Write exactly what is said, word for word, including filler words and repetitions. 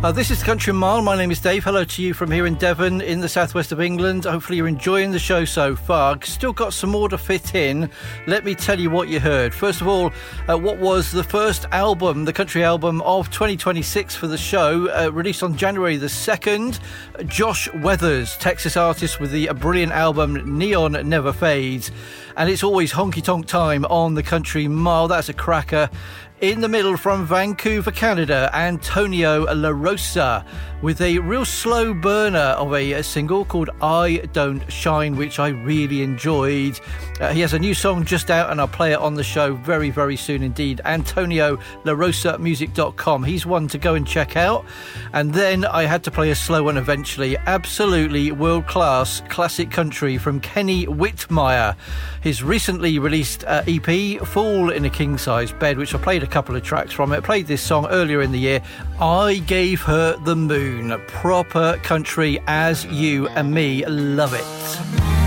Uh, this is Country Mile. My name is Dave. Hello to you from here in Devon in the southwest of England. Hopefully you're enjoying the show so far. Still got some more to fit in. Let me tell you what you heard. First of all, uh, what was the first album, the country album of twenty twenty-six for the show, uh, released on January the second. Josh Weathers, Texas artist with the brilliant album Neon Never Fades. And it's always honky-tonk time on the Country Mile. That's a cracker. In the middle, from Vancouver, Canada, Antonio La Rosa with a real slow burner of a, a single called I Don't Shine, which I really enjoyed. Uh, he has a new song just out and I'll play it on the show very, very soon indeed. Antonio La Rosa Music dot com. He's one to go and check out. And then I had to play a slow one eventually. Absolutely world-class classic country from Kenny Whitmire. His recently released uh, E P, Fall in a King-Size Bed, which I played a couple of tracks from it. I played this song earlier in the year. I Gave Her the Moon. Proper country as you and me. Love it.